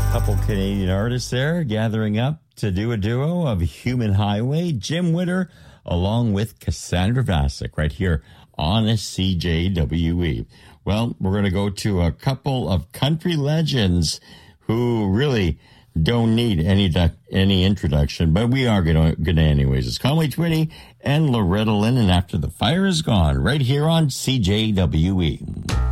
Couple Canadian artists there gathering up to do a duo of Human Highway. Jim Witter along with Cassandra Vacic right here on CJWE. Well, we're going to go to a couple of country legends who really don't need any introduction, but we are going to anyways. It's Conway Twitty and Loretta Lynn, and After the Fire is Gone right here on CJWE.